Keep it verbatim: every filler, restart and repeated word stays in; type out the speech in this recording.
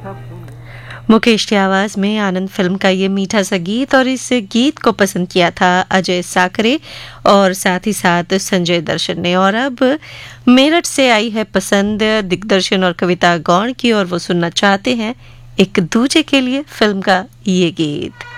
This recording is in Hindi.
मुकेश की आवाज में आनंद फिल्म का ये मीठा सा गीत, और इस गीत को पसंद किया था अजय साकरे और साथ ही साथ संजय दर्शन ने। और अब मेरठ से आई है पसंद दिग्दर्शन और कविता गौड़ की, और वो सुनना चाहते हैं एक दूजे के लिए फिल्म का ये गीत।